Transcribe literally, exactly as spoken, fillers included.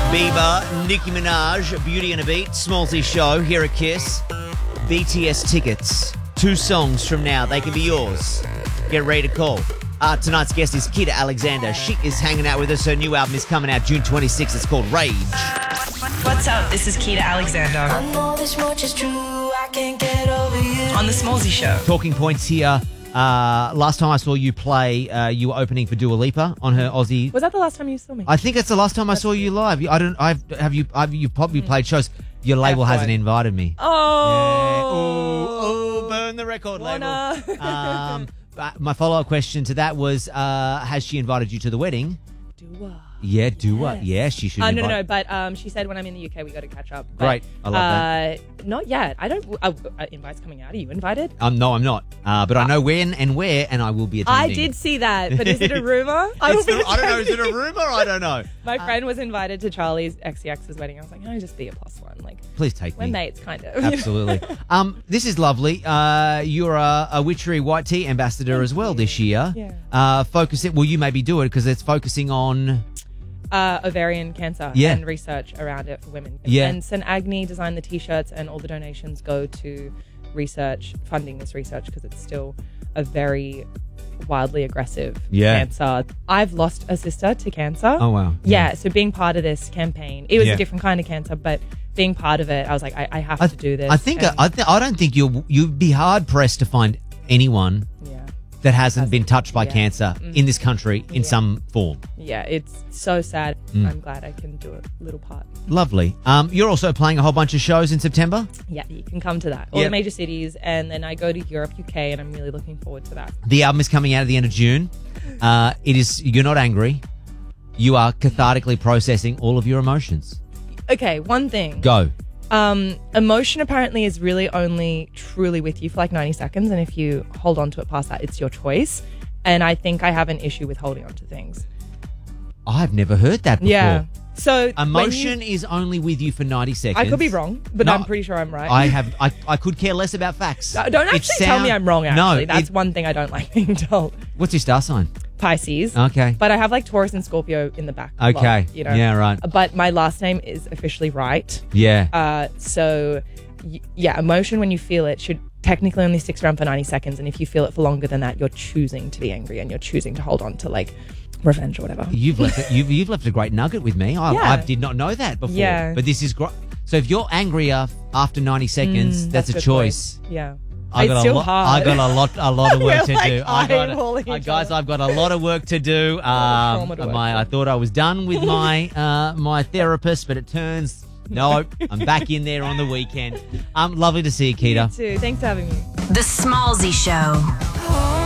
Bieber, Nicki Minaj, Beauty and a Beat, Smallsy Show, here at Kiss. B T S tickets, two songs from now. They can be yours. Get ready to call. Uh, tonight's guest is Kita Alexander. She is hanging out with us. Her new album is coming out June twenty-sixth. It's called Rage. What's up? This is Kita Alexander. I know this much is true. I can't get over you. On the Smallsy Show. Talking points here. Uh, last time I saw you play, uh, you were opening for Dua Lipa on her Aussie. Was that the last time you saw me? I think that's the last time I saw you live. I don't. I've have you. I've you've probably played shows. Your label F one. hasn't invited me. Oh, Yeah. Ooh, ooh, burn the record Wanna. label. Um, but my follow-up question to that was: uh, has she invited you to the wedding? Dua. Yeah, Dua. Yes. Yeah, she should. Uh, no, invite- no, no. But um, she said when I'm in the U K, we got to catch up. But, Great. I love uh, Not yet. I don't. Uh, uh, invites coming out. Are you invited? Um, no, I'm not. Uh, but I know when and where, and I will be attending. I did see that, but is it a rumor? I, will It's be the- I don't know. Is it a attending. rumor? I don't know. My friend was invited to Charlie's X C X's wedding. I was like, no, just be a plus one. Like, Please take we're me. mates, kind of. Absolutely. um, this is lovely. Uh, you're a, a Witchery White Tea ambassador as well this year. Yeah. Uh, focus it. Well, you maybe do it because it's focusing on. uh, ovarian cancer Yeah. and research around it for women. Yeah. And Saint Agni designed the T-shirts, and all the donations go to research, funding this research, because it's still a very wildly aggressive Yeah. cancer. I've lost a sister to cancer. Oh, wow. Yeah, so being part of this campaign, it was Yeah. a different kind of cancer, but being part of it, I was like, I, I have I, to do this. I think and- I, th- I don't think you'll you'd be hard pressed to find anyone yeah. that hasn't been touched by yeah. cancer in this country in Yeah. some form. Yeah, it's so sad. Mm. I'm glad I can do a little part. Lovely. Um, you're also playing a whole bunch of shows in September. Yeah, you can come to that. All Yeah. the major cities, and then I go to Europe, U K, and I'm really looking forward to that. The album is coming out at the end of June. Uh, it is. You're not angry. You are cathartically processing all of your emotions. Okay, one thing. Go. Um, emotion apparently is really only truly with you for like ninety seconds, and if you hold on to it past that, it's your choice. And I think I have an issue with holding on to things. I've never heard that before. Yeah. So when Emotion you- is only with you for ninety seconds. I could be wrong, but No, I'm pretty sure I'm right. I have. I, I could care less about facts. Uh, Don't It actually tell me sound- I'm wrong, actually. No. That's it- one thing I don't like being told. What's your star sign? Pisces. Okay. But I have like Taurus and Scorpio in the back. Okay. You know? Yeah, right. But my last name is officially right. Yeah. Uh, so, y- yeah, emotion when you feel it should technically only sticks around for ninety seconds. And if you feel it for longer than that, you're choosing to be angry and you're choosing to hold on to like revenge or whatever. You've left. A, you've you've left a great nugget with me. I, Yeah. I did not know that before. Yeah. But this is great. So if you're angry af- after ninety seconds, Mm, that's, a good choice. point. Yeah. I It's got still a lot. hard. I got a lot. A lot of work We're, to like, do. I got, eyeballing uh, each guys. other. I've got a lot of work to do. Um, trauma to work my I through. thought I was done with my uh, my therapist, but it turns no. I'm back in there on the weekend. Um, lovely to see you, Keita. You too. Thanks for having me. The Smallsy Show.